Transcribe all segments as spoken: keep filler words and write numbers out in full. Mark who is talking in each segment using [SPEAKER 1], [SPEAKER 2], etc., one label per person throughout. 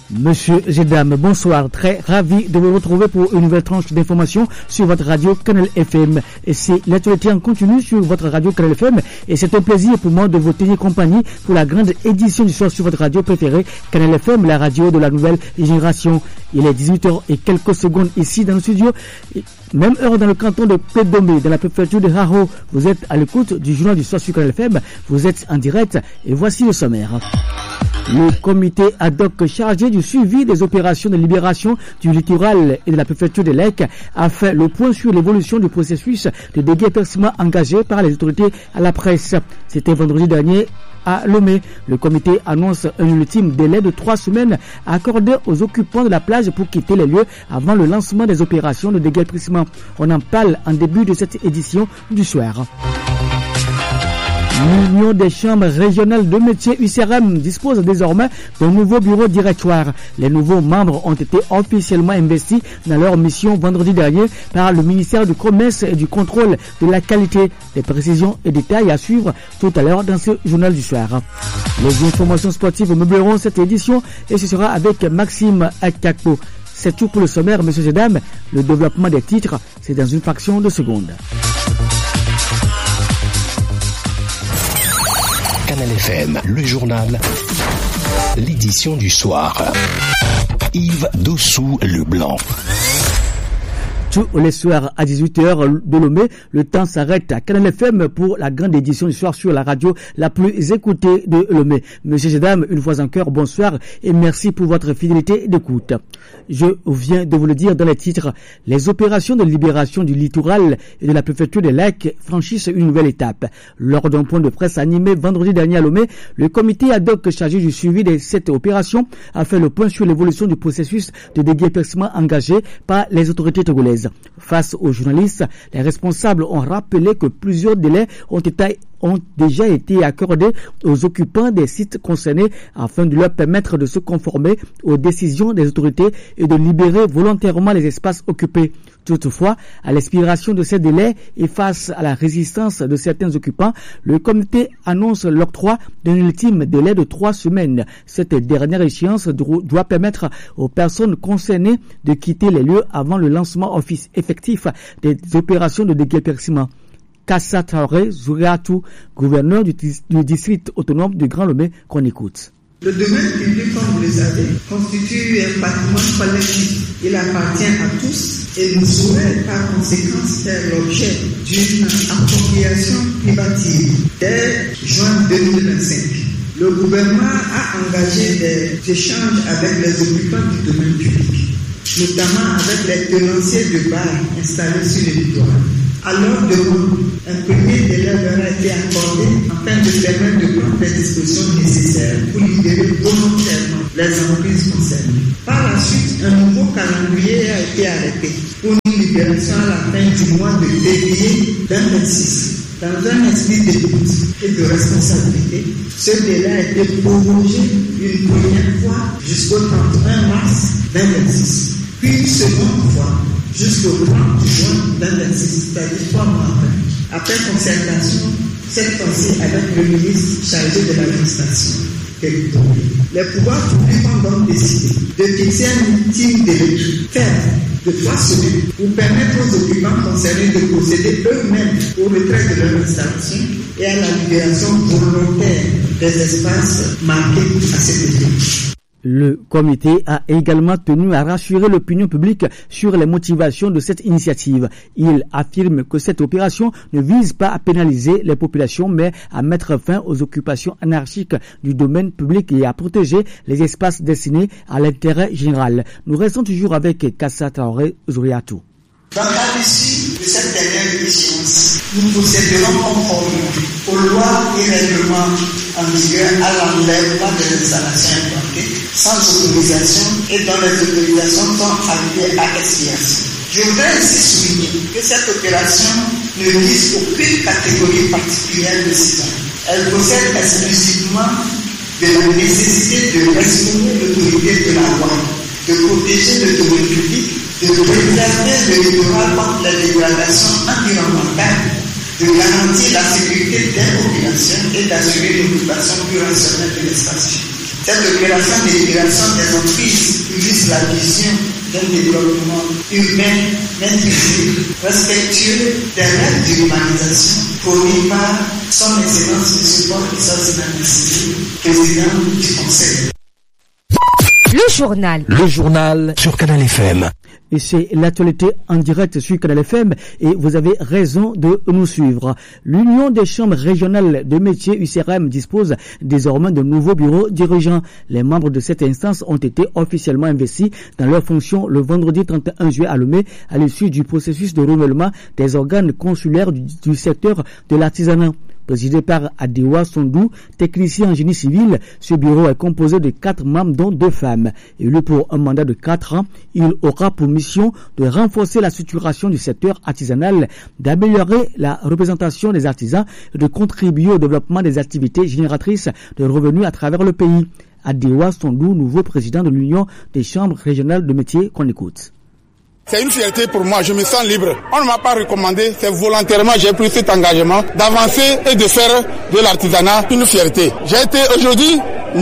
[SPEAKER 1] Monsieur et dames, bonsoir. Très ravi de vous retrouver pour une nouvelle tranche d'informations sur votre radio Canal F M. Et c'est l'actualité en continu sur votre radio Canal F M. Et c'est un plaisir pour moi de vous tenir compagnie pour la grande édition du soir sur votre radio préférée, Canal F M, la radio de la nouvelle génération. Il est dix-huit heures et quelques secondes ici dans le studio. Même heure dans le canton de Pédomé, dans la préfecture de Haro. Vous êtes à l'écoute du journal du soir sur Canal F M. Vous êtes en direct et voici le sommaire. Le comité ad hoc chargé du suivi des opérations de libération du littoral et de la préfecture de Lek a fait le point sur l'évolution du processus de déguerpissement engagé par les autorités à la presse. C'était vendredi dernier à Lomé. Le comité annonce un ultime délai de trois semaines accordé aux occupants de la plage pour quitter les lieux avant le lancement des opérations de déguerpissement. On en parle en début de cette édition du soir. L'Union des chambres régionales de métiers U C R M dispose désormais d'un nouveau bureau directoire. Les nouveaux membres ont été officiellement investis dans leur mission vendredi dernier par le ministère du Commerce et du Contrôle de la qualité. Des précisions et détails à suivre tout à l'heure dans ce journal du soir. Les informations sportives meubleront cette édition et ce sera avec Maxime Akakpo. C'est tout pour le sommaire, messieurs et dames. Le développement des titres, c'est dans une fraction de seconde.
[SPEAKER 2] Canal F M, le journal, l'édition du soir. Yves Dossou-Leblanc.
[SPEAKER 1] Tous les soirs à dix-huit heures de Lomé, le temps s'arrête à Canal F M pour la grande édition du soir sur la radio la plus écoutée de Lomé. Messieurs et dames, une fois encore, bonsoir et merci pour votre fidélité d'écoute. Je viens de vous le dire dans les titres, les opérations de libération du littoral et de la préfecture des Lacs franchissent une nouvelle étape. Lors d'un point de presse animé vendredi dernier à Lomé, le comité ad hoc chargé du suivi de cette opération a fait le point sur l'évolution du processus de déguerpissement engagé par les autorités togolaises. Face aux journalistes, les responsables ont rappelé que plusieurs délais ont été ont déjà été accordés aux occupants des sites concernés afin de leur permettre de se conformer aux décisions des autorités et de libérer volontairement les espaces occupés. Toutefois, à l'expiration de ces délais et face à la résistance de certains occupants, le comité annonce l'octroi d'un ultime délai de trois semaines. Cette dernière échéance doit permettre aux personnes concernées de quitter les lieux avant le lancement effectif des opérations de déguerpissement. Kassa Traoré Zouriatou, gouverneur du, du district autonome de Grand Lomé, qu'on écoute.
[SPEAKER 3] Le domaine public, comme vous le savez, constitue un patrimoine collectif. Il appartient à tous et ne saurait par conséquent faire l'objet d'une appropriation privative. Dès juin deux mille vingt-cinq, le gouvernement a engagé des échanges avec les occupants du domaine public, notamment avec les tenanciers de bars installés sur le littoral. Alors, de un premier délai leur a été accordé afin de permettre de prendre les dispositions nécessaires pour libérer volontairement les entreprises concernées. Par la suite, un nouveau calendrier a été arrêté pour une libération à la fin du mois de février deux mille vingt-six. Dans un esprit d'écoute et de responsabilité, ce délai a été prolongé une première fois jusqu'au trente et un mars deux mille vingt-six, puis une seconde fois jusqu'au trente juin deux mille vingt-six, c'est-à-dire trois mois après. Après concertation, cette fois-ci avec le ministre chargé de l'administration territoriale. Les pouvoirs publics ont donc décidé de fixer un ultime délai ferme de trois semaines pour permettre aux occupants concernés de procéder eux-mêmes au retrait de leur installation et à la libération volontaire des espaces marqués à cet effet.
[SPEAKER 1] Le comité a également tenu à rassurer l'opinion publique sur les motivations de cette initiative. Il affirme que cette opération ne vise pas à pénaliser les populations, mais à mettre fin aux occupations anarchiques du domaine public et à protéger les espaces destinés à l'intérêt général. Nous restons toujours avec Kassa Traoré Zouriatou.
[SPEAKER 3] Dans le l'issue de cette dernière échéance, nous procéderons conformément aux lois et règlements en vigueur à l'enlèvement des installations implantées sans autorisation et dont les autorisations sont arrivées à expiration. Je voudrais ainsi souligner que cette opération ne vise aucune catégorie particulière de citoyens. Elle procède exclusivement de la nécessité de respecter l'autorité de la loi, de protéger le domaine public, de préserver le littoral contre la dégradation environnementale, de garantir la sécurité des populations et d'assurer l'occupation plus rationnelle de l'espace. Cette opération d'intégration des entreprises qui vise la vision d'un développement humain, maîtrisé, respectueux des règles de l'humanisation, fourni par son Excellence M. Paul Issa Sissoco, président du Conseil.
[SPEAKER 4] Le journal.
[SPEAKER 2] Le journal sur Canal F M.
[SPEAKER 1] Et c'est l'actualité en direct sur Canal F M et vous avez raison de nous suivre. L'Union des chambres régionales de métiers U C R M dispose désormais de nouveaux bureaux dirigeants. Les membres de cette instance ont été officiellement investis dans leurs fonctions le vendredi trente et un juillet à Lomé à l'issue du processus de renouvellement des organes consulaires du, du secteur de l'artisanat. Présidé par Adewa Sondou, technicien en génie civil, ce bureau est composé de quatre membres dont deux femmes. Élu pour un mandat de quatre ans, il aura pour mission de renforcer la structuration du secteur artisanal, d'améliorer la représentation des artisans et de contribuer au développement des activités génératrices de revenus à travers le pays. Adewa Sondou, nouveau président de l'Union des chambres régionales de métiers, qu'on écoute.
[SPEAKER 5] C'est une fierté pour moi, je me sens libre. On ne m'a pas recommandé, c'est volontairement j'ai pris cet engagement d'avancer et de faire de l'artisanat une fierté. J'ai été aujourd'hui,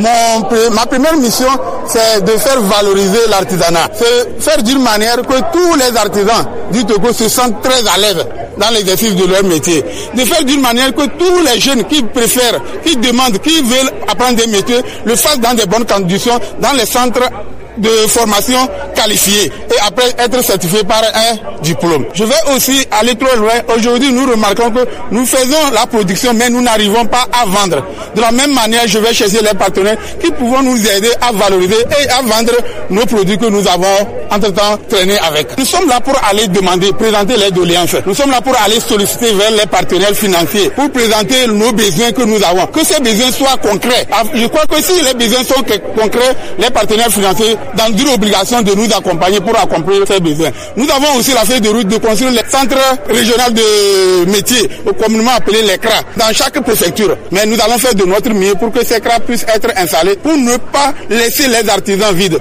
[SPEAKER 5] mon, ma première mission, c'est de faire valoriser l'artisanat. C'est faire d'une manière que tous les artisans du Togo se sentent très à l'aise dans l'exercice de leur métier. De faire d'une manière que tous les jeunes qui préfèrent, qui demandent, qui veulent apprendre des métiers, le fassent dans de bonnes conditions, dans les centres de formation qualifiée et après être certifié par un diplôme. Je vais aussi aller trop loin. Aujourd'hui, nous remarquons que nous faisons la production, mais nous n'arrivons pas à vendre. De la même manière, je vais chercher les partenaires qui pourront nous aider à valoriser et à vendre nos produits que nous avons entre-temps traînés avec. Nous sommes là pour aller demander, présenter les doléances. Nous sommes là pour aller solliciter vers les partenaires financiers, pour présenter nos besoins que nous avons. Que ces besoins soient concrets. Je crois que si les besoins sont concrets, les partenaires financiers dans une obligation de nous accompagner pour accomplir ces besoins. Nous avons aussi la feuille de route de construire les centres régionaux de métiers, communément appelés les C R A, dans chaque préfecture. Mais nous allons faire de notre mieux pour que ces C R A puissent être installés, pour ne pas laisser les artisans vides.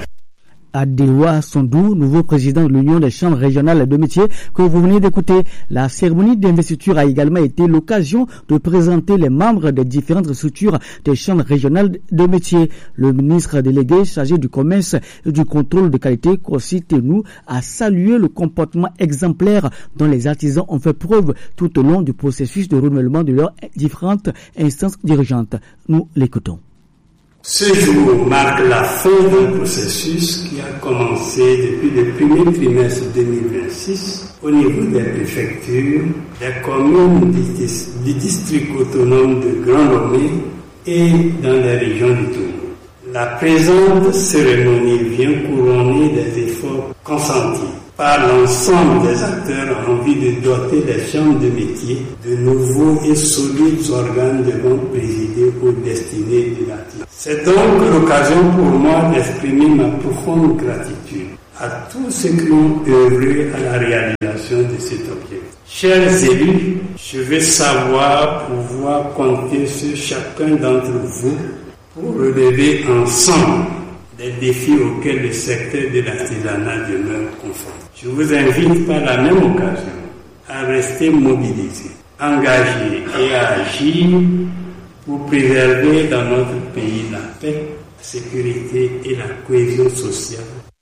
[SPEAKER 1] Adewa Sondou, nouveau président de l'Union des chambres régionales de métiers que vous venez d'écouter. La cérémonie d'investiture a également été l'occasion de présenter les membres des différentes structures des chambres régionales de métiers. Le ministre délégué chargé du commerce et du contrôle de qualité, Kossi Tenou, a salué le comportement exemplaire dont les artisans ont fait preuve tout au long du processus de renouvellement de leurs différentes instances dirigeantes. Nous l'écoutons.
[SPEAKER 6] Ce jour marque la fin d'un processus qui a commencé depuis le premier trimestre deux mille vingt-six au niveau des préfectures, des communes du district autonome de Grand Lomé et dans les régions du Togo. La présente cérémonie vient couronner des efforts consentis par l'ensemble des acteurs en vue de doter les chambres de métiers de nouveaux et solides organes devant présider aux destinées de l'artisanat. C'est donc l'occasion pour moi d'exprimer ma profonde gratitude à tous ceux qui ont œuvré à la réalisation de cet objectif. Chers élus, je veux savoir pouvoir compter sur chacun d'entre vous pour relever ensemble les défis auxquels le secteur de l'artisanat demeure confronté. Je vous invite par la même occasion à rester mobilisés, engagés et à agir pour préserver dans notre pays la paix, la sécurité et la cohésion sociale.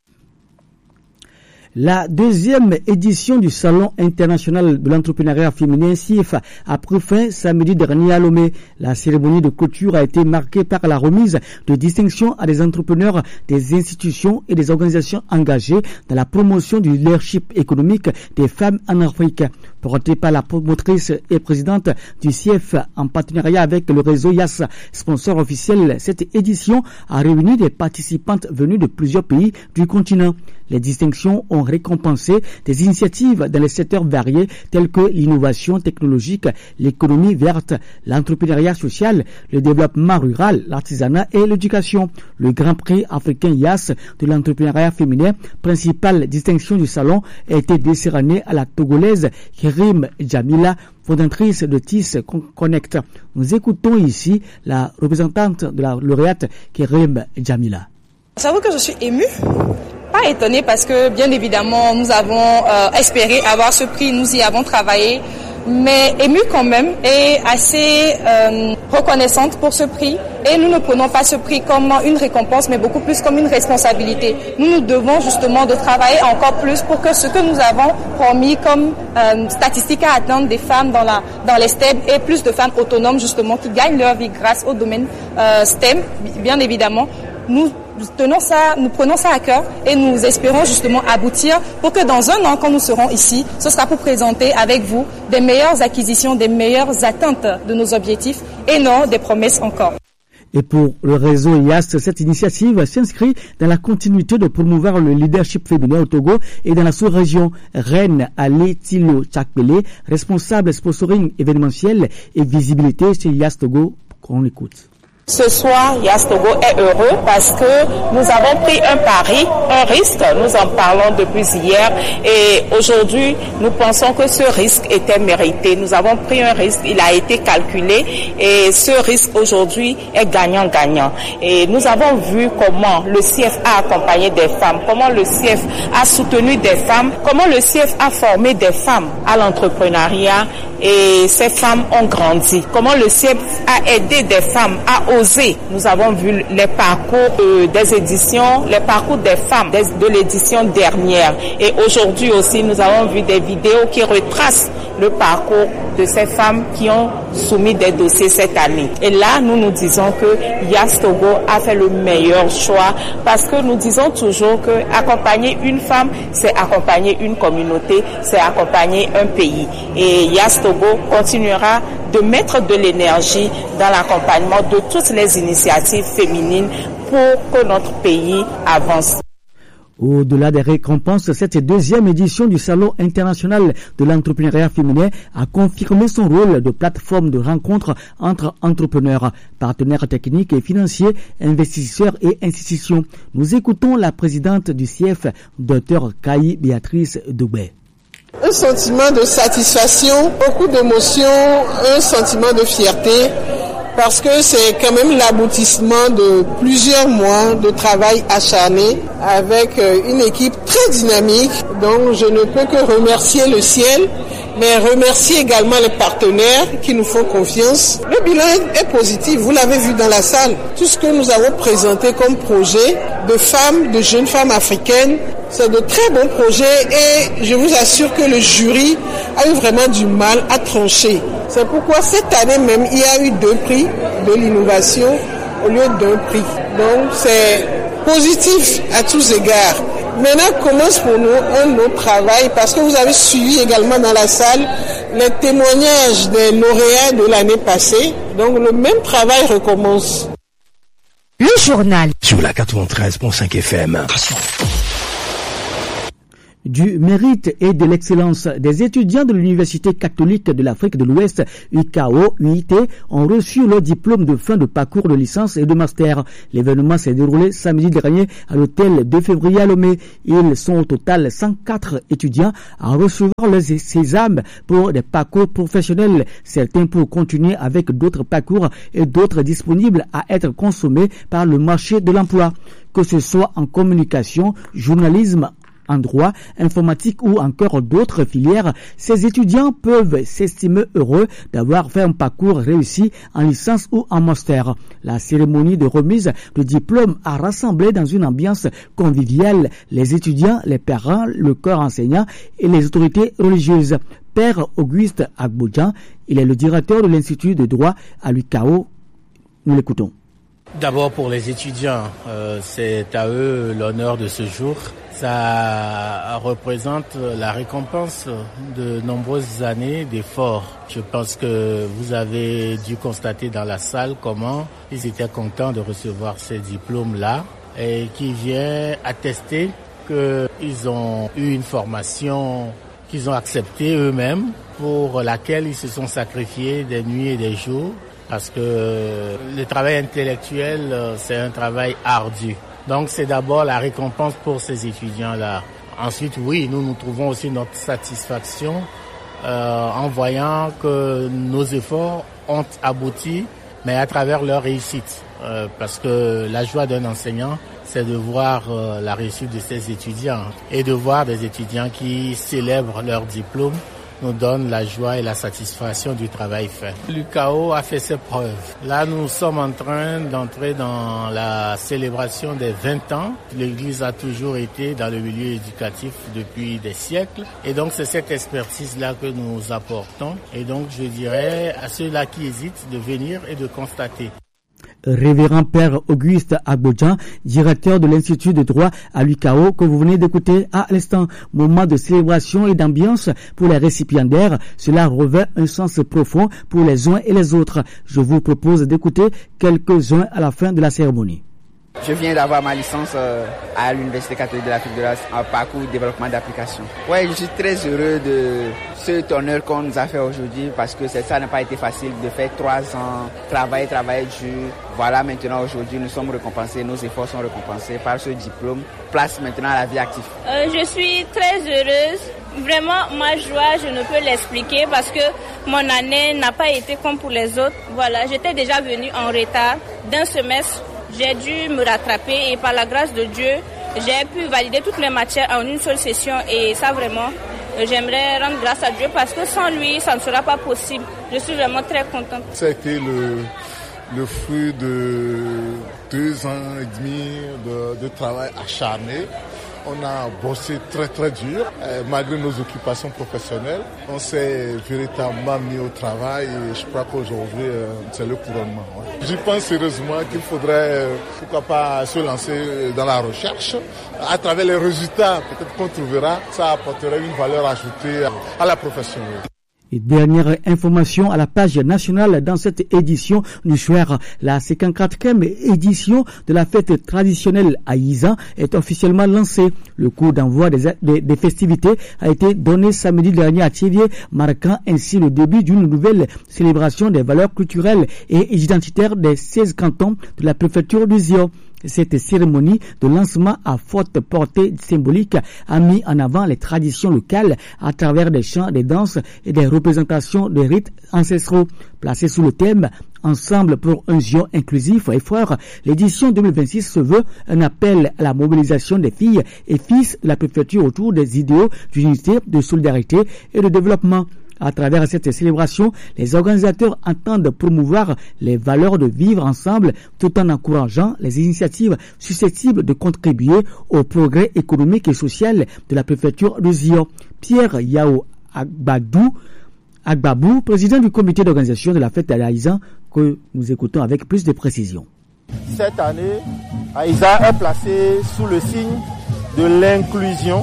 [SPEAKER 1] La deuxième édition du Salon international de l'entrepreneuriat féminin S I F a pris fin samedi dernier à Lomé. La cérémonie de clôture a été marquée par la remise de distinctions à des entrepreneurs, des institutions et des organisations engagées dans la promotion du leadership économique des femmes en Afrique. Portée par la promotrice et présidente du C I F en partenariat avec le réseau Y A S, sponsor officiel, cette édition a réuni des participantes venues de plusieurs pays du continent. Les distinctions ont récompensé des initiatives dans les secteurs variés tels que l'innovation technologique, l'économie verte, l'entrepreneuriat social, le développement rural, l'artisanat et l'éducation. Le Grand Prix africain Y A S de l'entrepreneuriat féminin, principale distinction du salon, a été décerné à la Togolaise Kerim Jamila, fondatrice de T I S Connect. Nous écoutons ici la représentante de la lauréate Kerim Jamila.
[SPEAKER 7] J'avoue que je suis émue, pas étonnée parce que bien évidemment nous avons euh, espéré avoir ce prix, nous y avons travaillé, mais émue quand même et assez euh, reconnaissante pour ce prix Et nous ne prenons pas ce prix comme une récompense, mais beaucoup plus comme une responsabilité. Nous nous devons justement de travailler encore plus pour que ce que nous avons promis comme euh, statistique à atteindre des femmes dans, la, dans les S T E M et plus de femmes autonomes justement qui gagnent leur vie grâce au domaine euh, S T E M, bien évidemment. Nous tenons ça, nous prenons ça à cœur et nous espérons justement aboutir pour que dans un an, quand nous serons ici, ce sera pour présenter avec vous des meilleures acquisitions, des meilleures atteintes de nos objectifs et non des promesses encore.
[SPEAKER 1] Et pour le réseau I A S, cette initiative s'inscrit dans la continuité de promouvoir le leadership féminin au Togo et dans la sous-région. Reine Ali Tilo Tchakpele, responsable sponsoring événementiel et visibilité chez I A S Togo, qu'on écoute.
[SPEAKER 8] Ce soir, I A S Togo est heureux parce que nous avons pris un pari, un risque. Nous en parlons depuis hier et aujourd'hui, nous pensons que ce risque était mérité. Nous avons pris un risque, il a été calculé et ce risque aujourd'hui est gagnant-gagnant. Et nous avons vu comment le C F a accompagné des femmes, comment le C F a soutenu des femmes, comment le C F a formé des femmes à l'entrepreneuriat et ces femmes ont grandi. Comment le C F a aidé des femmes à oser. Nous avons vu les parcours euh, des éditions, les parcours des femmes des, de l'édition dernière. Et aujourd'hui aussi, nous avons vu des vidéos qui retracent le parcours de ces femmes qui ont soumis des dossiers cette année. Et là, nous nous disons que I A S Togo a fait le meilleur choix parce que nous disons toujours que accompagner une femme, c'est accompagner une communauté, c'est accompagner un pays. Et I A S Togo continuera de mettre de l'énergie dans l'accompagnement de toutes les initiatives féminines pour que notre pays avance.
[SPEAKER 1] Au-delà des récompenses, cette deuxième édition du Salon international de l'entrepreneuriat féminin a confirmé son rôle de plateforme de rencontre entre entrepreneurs, partenaires techniques et financiers, investisseurs et institutions. Nous écoutons la présidente du C F, Dr Kayi Béatrice Doubé.
[SPEAKER 3] Un sentiment de satisfaction, beaucoup d'émotions, un sentiment de fierté, parce que c'est quand même l'aboutissement de plusieurs mois de travail acharné avec une équipe très dynamique. Donc je ne peux que remercier le ciel, mais remercier également les partenaires qui nous font confiance. Le bilan est positif, vous l'avez vu dans la salle. Tout ce que nous avons présenté comme projet de femmes, de jeunes femmes africaines, c'est de très bons projets et je vous assure que le jury a eu vraiment du mal à trancher. C'est pourquoi cette année même, il y a eu deux prix de l'innovation au lieu d'un prix. Donc c'est positif à tous égards. Maintenant commence pour nous un autre travail parce que vous avez suivi également dans la salle les témoignages des lauréats de l'année passée. Donc le même travail recommence.
[SPEAKER 4] Le journal.
[SPEAKER 2] Sur la quatre-vingt-treize virgule cinq F M.
[SPEAKER 1] Du mérite et de l'excellence, des étudiants de l'Université catholique de l'Afrique de l'Ouest, U K O, U I T, ont reçu leur diplôme de fin de parcours de licence et de master. L'événement s'est déroulé samedi dernier à l'hôtel deux février à Lomé. Ils sont au total cent quatre étudiants à recevoir les sésames pour des parcours professionnels, certains pour continuer avec d'autres parcours et d'autres disponibles à être consommés par le marché de l'emploi. Que ce soit en communication, journalisme, en droit, informatique ou encore d'autres filières, ces étudiants peuvent s'estimer heureux d'avoir fait un parcours réussi en licence ou en master. La cérémonie de remise de diplôme a rassemblé dans une ambiance conviviale les étudiants, les parents, le corps enseignant et les autorités religieuses. Père Auguste Agbodjan, il est le directeur de l'Institut de droit à l'U K O. Nous l'écoutons.
[SPEAKER 9] D'abord pour les étudiants, euh, c'est à eux l'honneur de ce jour. Ça représente la récompense de nombreuses années d'efforts. Je pense que vous avez dû constater dans la salle comment ils étaient contents de recevoir ces diplômes-là et qui vient attester qu'ils ont eu une formation qu'ils ont acceptée eux-mêmes, pour laquelle ils se sont sacrifiés des nuits et des jours, parce que le travail intellectuel, c'est un travail ardu. Donc c'est d'abord la récompense pour ces étudiants-là. Ensuite, oui, nous nous trouvons aussi notre satisfaction euh, en voyant que nos efforts ont abouti, mais à travers leur réussite. Euh, parce que la joie d'un enseignant, c'est de voir euh, la réussite de ses étudiants et de voir des étudiants qui célèbrent leur diplôme nous donne la joie et la satisfaction du travail fait. L'U K O a fait ses preuves. Là, nous sommes en train d'entrer dans la célébration des vingt ans. L'Église a toujours été dans le milieu éducatif depuis des siècles. Et donc, c'est cette expertise-là que nous apportons. Et donc, je dirais à ceux-là qui hésitent de venir et de constater.
[SPEAKER 1] Révérend Père Auguste Agbodjan, directeur de l'Institut de droit à l'U K O, que vous venez d'écouter à l'instant. Moment de célébration et d'ambiance pour les récipiendaires. Cela revêt un sens profond pour les uns et les autres. Je vous propose d'écouter quelques-uns à la fin de la cérémonie.
[SPEAKER 10] Je viens d'avoir ma licence euh, à l'Université catholique de l'Afrique de l'Ouest en parcours développement d'application. Ouais, je suis très heureux de cet honneur qu'on nous a fait aujourd'hui parce que ça n'a pas été facile de faire trois ans, travailler, travailler dur. Voilà, maintenant aujourd'hui nous sommes récompensés, nos efforts sont récompensés par ce diplôme. Place maintenant à la vie active.
[SPEAKER 11] Euh, je suis très heureuse. Vraiment, ma joie, je ne peux l'expliquer parce que mon année n'a pas été comme pour les autres. Voilà, j'étais déjà venue en retard d'un semestre. J'ai dû me rattraper et par la grâce de Dieu, j'ai pu valider toutes mes matières en une seule session et ça vraiment, j'aimerais rendre grâce à Dieu parce que sans lui, ça ne sera pas possible. Je suis vraiment très contente.
[SPEAKER 12] Ça a été le, le fruit de deux ans et demi de, de travail acharné. On a bossé très très dur, euh, malgré nos occupations professionnelles. On s'est véritablement mis au travail et je crois qu'aujourd'hui, euh, c'est le couronnement. Ouais. Je pense sérieusement qu'il faudrait, euh, pourquoi pas, se lancer dans la recherche. À travers les résultats, peut-être qu'on trouvera, ça apporterait une valeur ajoutée à la profession.
[SPEAKER 1] Et dernière information à la page nationale dans cette édition du soir. La cinquante-quatrième édition de la fête traditionnelle Aïza est officiellement lancée. Le coup d'envoi des, des, des festivités a été donné samedi dernier à Thiévié, marquant ainsi le début d'une nouvelle célébration des valeurs culturelles et identitaires des seize cantons de la préfecture du Zion. Cette cérémonie de lancement à forte portée symbolique a mis en avant les traditions locales à travers des chants, des danses et des représentations de rites ancestraux. Placée sous le thème « Ensemble pour un Zion inclusif et fort », l'édition deux mille vingt-six se veut un appel à la mobilisation des filles et fils de la préfecture autour des idéaux d'unité, de solidarité et de développement. À travers cette célébration, les organisateurs entendent promouvoir les valeurs de vivre ensemble tout en encourageant les initiatives susceptibles de contribuer au progrès économique et social de la préfecture de Zion. Pierre Yao Agbadou, Agbabou, président du comité d'organisation de la fête d'Aïza, que nous écoutons avec plus de précision.
[SPEAKER 13] Cette année, Aïza est placée sous le signe de l'inclusion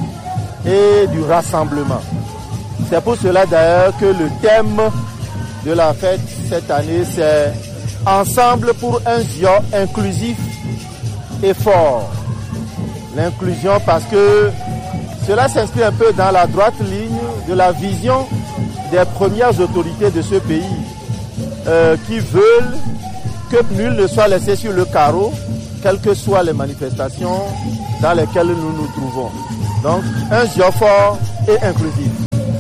[SPEAKER 13] et du rassemblement. C'est pour cela d'ailleurs que le thème de la fête cette année, c'est « Ensemble pour un Zion inclusif et fort ». L'inclusion parce que cela s'inscrit un peu dans la droite ligne de la vision des premières autorités de ce pays euh, qui veulent que nul ne soit laissé sur le carreau, quelles que soient les manifestations dans lesquelles nous nous trouvons. Donc, un Zion fort et inclusif.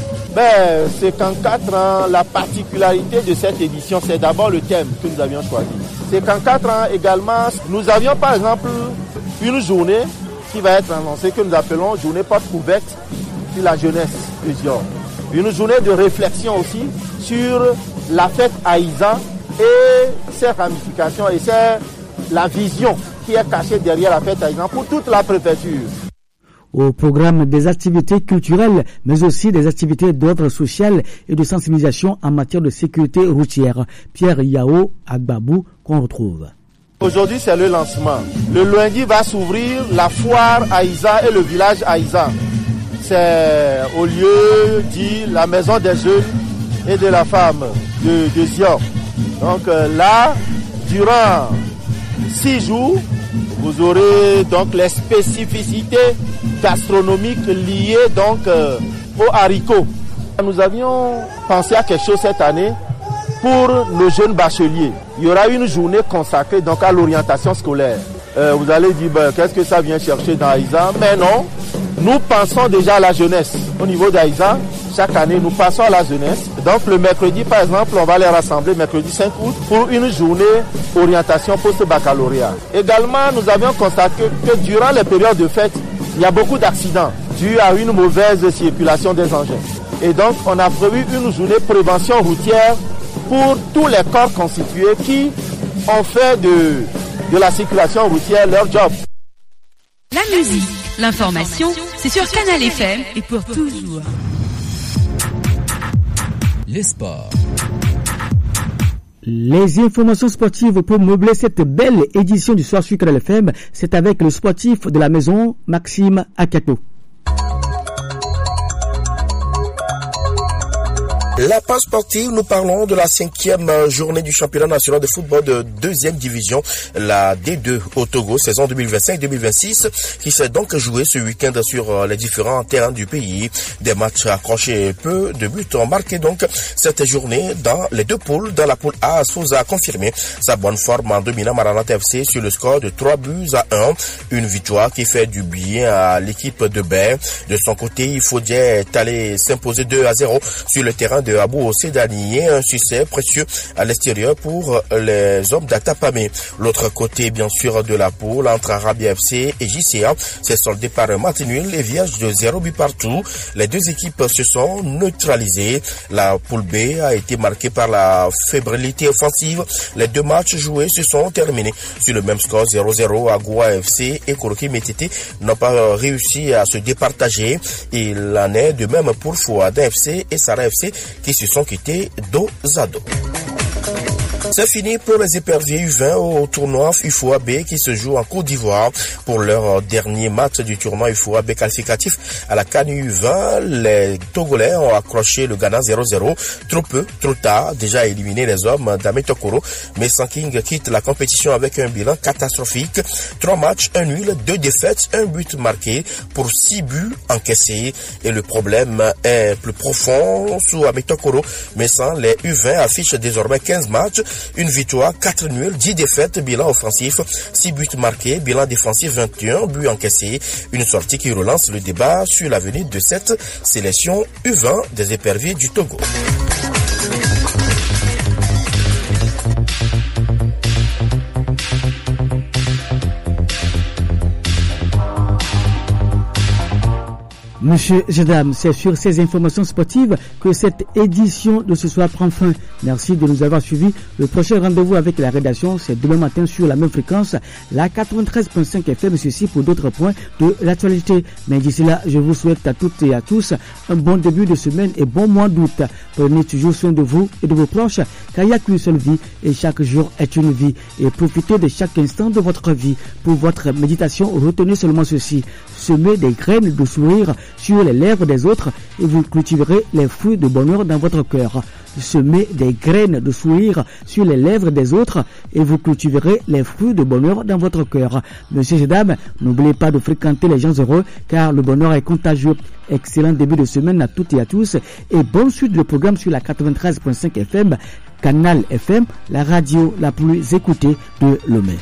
[SPEAKER 13] Ben, c'est qu'en quatre ans, la particularité de cette édition, c'est d'abord le thème que nous avions choisi. C'est qu'en quatre ans également, nous avions par exemple une journée qui va être annoncée que nous appelons journée porte ouverte sur la jeunesse de Zion. Une journée de réflexion aussi sur la fête Aïza et ses ramifications et c'est la vision qui est cachée derrière la fête Aïza pour toute la préfecture.
[SPEAKER 1] Au programme des activités culturelles, mais aussi des activités d'ordre social et de sensibilisation en matière de sécurité routière. Pierre Yao Agbabou qu'on retrouve.
[SPEAKER 13] Aujourd'hui, c'est le lancement. Le lundi va s'ouvrir la foire Aïza et le village Aïza. C'est au lieu dit la maison des jeunes et de la femme de, de Zion. Donc euh, là, durant six jours, vous aurez donc les spécificités gastronomiques liées donc euh, aux haricots. Nous avions pensé à quelque chose cette année pour nos jeunes bacheliers. Il y aura une journée consacrée donc à l'orientation scolaire. Euh, vous allez dire ben, qu'est-ce que ça vient chercher dans Aïza? Mais non, nous pensons déjà à la jeunesse. Au niveau d'Aïza, chaque année nous passons à la jeunesse. Donc le mercredi par exemple, on va les rassembler mercredi cinq août pour une journée orientation post-baccalauréat. Également, nous avions constaté que durant les périodes de fête, il y a beaucoup d'accidents dus à une mauvaise circulation des engins. Et donc, on a prévu une journée prévention routière pour tous les corps constitués qui ont fait de, de la circulation routière leur job.
[SPEAKER 14] La musique, l'information, c'est sur Canal F M et pour toujours.
[SPEAKER 15] Les sports.
[SPEAKER 1] Les informations sportives pour meubler cette belle édition du Soir sur Canal F M, c'est avec le sportif de la maison, Maxime Akato.
[SPEAKER 2] La page sportive, nous parlons de la cinquième journée du championnat national de football de deuxième division, la D deux au Togo, saison deux mille vingt-cinq deux mille vingt-six, qui s'est donc jouée ce week-end sur les différents terrains du pays. Des matchs accrochés, peu de buts ont marqué donc cette journée dans les deux poules. Dans la poule A, Souza a confirmé sa bonne forme en dominant Maranatha F C sur le score de trois buts à un. Une victoire qui fait du bien à l'équipe de Baie. De son côté, Ifodie est allé s'imposer deux à zéro sur le terrain de Abou Sedani, un succès précieux à l'extérieur pour les hommes d'Atapamé. L'autre côté, bien sûr, de la poule entre Arabia F C et J C A s'est soldé par un match nul et vierge de zéro but partout. Les deux équipes se sont neutralisées. La poule B a été marquée par la fébrilité offensive. Les deux matchs joués se sont terminés sur le même score zéro zéro. Agoua F C et Koroki Métété n'ont pas réussi à se départager. Il en est de même pour Fouada F C et Sarah F C qui se sont quittés dos à dos. C'est fini pour les éperviers U vingt au tournoi U F O A B qui se joue en Côte d'Ivoire. Pour leur dernier match du tournoi U F O A B qualificatif à la CAN U vingt, les Togolais ont accroché le Ghana zéro zéro. Trop peu, trop tard, déjà éliminé les hommes d'Ametokoro. Mais Sanking quitte la compétition avec un bilan catastrophique. Trois matchs, un nul, deux défaites, un but marqué pour six buts encaissés. Et le problème est plus profond sous Ametokoro. Mais sans les U vingt affichent désormais quinze matchs. Une victoire, quatre nuls, dix défaites, bilan offensif, six buts marqués, bilan défensif, vingt et un buts encaissés. Une sortie qui relance le débat sur l'avenir de cette sélection U vingt des éperviers du Togo.
[SPEAKER 1] Monsieur Jedam, c'est sur ces informations sportives que cette édition de ce soir prend fin. Merci de nous avoir suivis. Le prochain rendez-vous avec la rédaction, c'est demain matin sur la même fréquence, la quatre-vingt-treize virgule cinq F M, ceci pour d'autres points de l'actualité. Mais d'ici là, je vous souhaite à toutes et à tous un bon début de semaine et bon mois d'août. Prenez toujours soin de vous et de vos proches, car il n'y a qu'une seule vie et chaque jour est une vie. Et profitez de chaque instant de votre vie. Pour votre méditation, retenez seulement ceci. Semez des graines de sourire sur les lèvres des autres et vous cultiverez les fruits de bonheur dans votre cœur. Semez des graines de sourire sur les lèvres des autres et vous cultiverez les fruits de bonheur dans votre cœur. Monsieur et dames, n'oubliez pas de fréquenter les gens heureux car le bonheur est contagieux. Excellent début de semaine à toutes et à tous et bonne suite de programme sur la quatre-vingt-treize virgule cinq F M, Canal F M, la radio la plus écoutée de Lomé.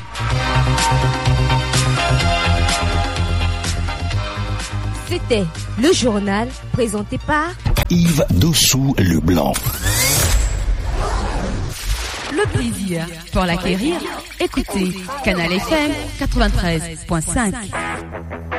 [SPEAKER 4] C'était le journal présenté par
[SPEAKER 15] Yves Dossou-Leblanc.
[SPEAKER 14] Le plaisir pour l'acquérir, écoutez Canal F M quatre-vingt-treize virgule cinq.